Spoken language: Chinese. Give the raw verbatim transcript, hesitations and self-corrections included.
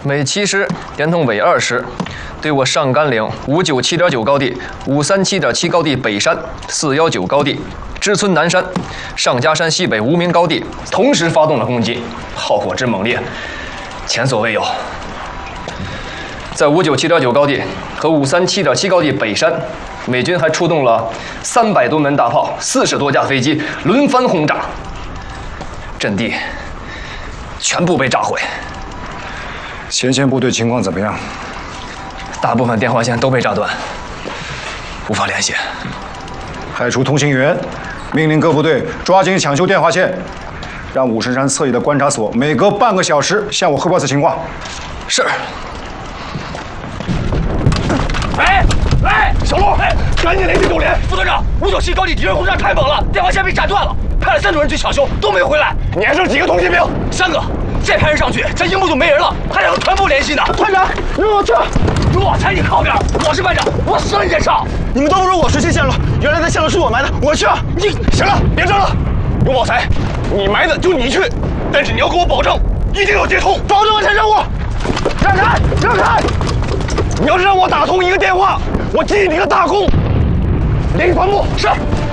伪七师连同伪二师，对我上甘岭五九七点九高地、五三七点七高地北山、四幺九高地、知村南山、上家山西北无名高地同时发动了攻击，炮火之猛烈，前所未有。在五九七点九高地和五三七点七高地北山，美军还出动了三百多门大炮、四十多架飞机轮番轰炸，阵地全部被炸毁。 前线部队情况怎么样？ 大部分电话线都被炸断，无法联系。 派出通信员，命令各部队抓紧抢修电话线，让五神山侧翼的观察所每隔半个小时向我汇报次情况。 是。 哎哎，小陆，哎，赶紧联系九连。副队长，五九七高地敌人轰炸太猛了，电话线被炸断了，派了三组人去抢修，都没回来。你还剩几个通信兵？三个。 再派人上去，这营部就没人了，还得和团部联系呢。团长，让我去。我踩你靠边，我是班长，我死了你再上。你们都不如我熟悉线路，原来在线路是我埋的，我去。你行了，别争了。刘宝才，你埋的就你去，但是你要给我保证，一定要接通，保证完成任务。让开，让开！你要是让我打通一个电话，我记你个大功。联系团部是。